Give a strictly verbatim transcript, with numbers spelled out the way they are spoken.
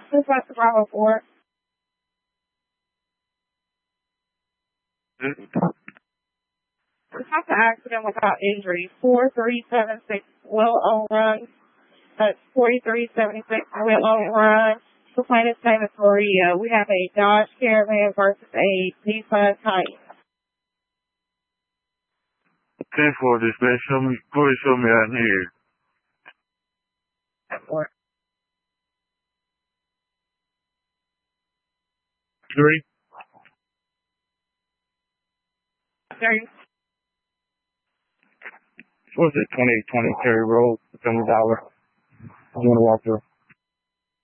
This is Bravo four. Mm. It's not an accident without injury. four three seven six Willow Run. That's forty-three seventy-six Willow Run. The plaintiff's name is Maria. We have a Dodge Caravan versus a Nissan Titan. ten four, dispatch. Show me, go ahead, show me out here. Four. Three. Three. What's it? twenty twenty Terry Road, seventy dollars. I want to walk through.